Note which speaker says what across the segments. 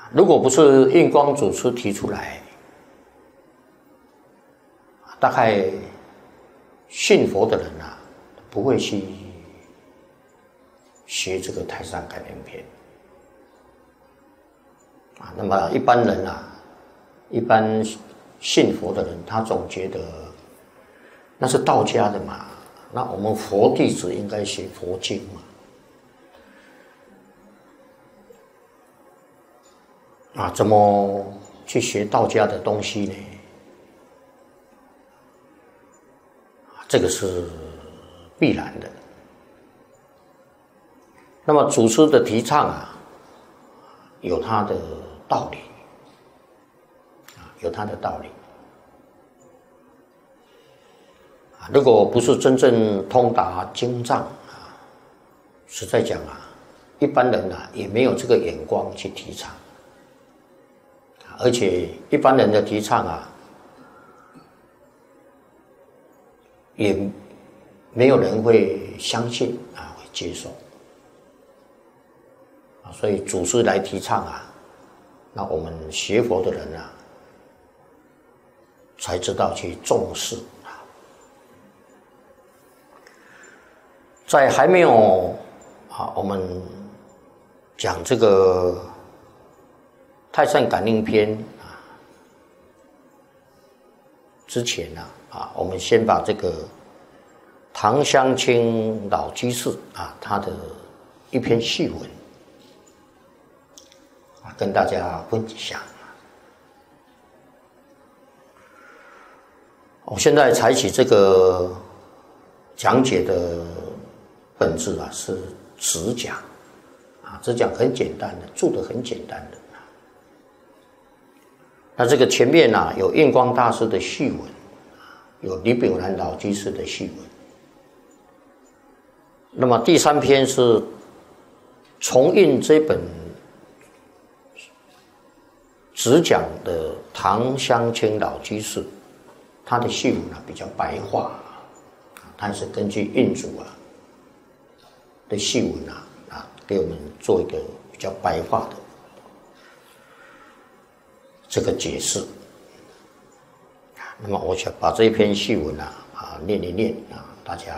Speaker 1: 如果不是印光祖师提出来，大概信佛的人啊，不会去学这个《太上感应篇》啊。那么一般人啊，一般信佛的人，他总觉得那是道家的嘛，那我们佛弟子应该学佛经嘛。啊，怎么去学道家的东西呢？这个是必然的。那么祖师的提倡啊，有他的道理，有他的道理。如果不是真正通达经藏啊，实在讲啊，一般人啊也没有这个眼光去提倡。而且一般人的提倡啊，也没有人会相信啊，会接受啊。所以祖师来提倡啊，那我们学佛的人啊，才知道去重视啊。在还没有啊，我们讲这个太上感应篇啊之前啊，我们先把这个唐湘卿老居士啊他的一篇序文啊跟大家分享。我现在采取这个讲解的本质啊是直讲啊，直讲很简单的，注得很简单的。那这个前面啊有印光大师的序文，有李炳南老居士的序文。那么第三篇是重印这本只讲的唐湘卿老居士，他的序文啊比较白话，他是根据印祖啊的序文啊给我们做一个比较白话的这个解释。那么我想把这一篇序文念一念啊，大家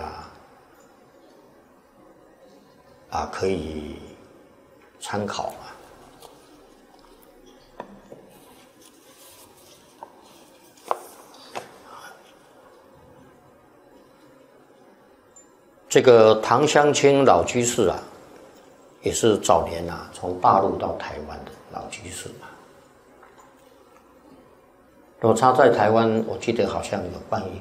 Speaker 1: 可以参考啊。这个唐湘卿老居士啊，也是早年从大陆到台湾的老居士嘛。那么他在台湾，我记得好像有办一